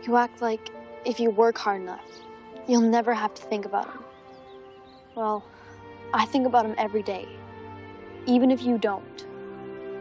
You act like if you work hard enough, you'll never have to think about him. Well, I think about him every day, even if you don't.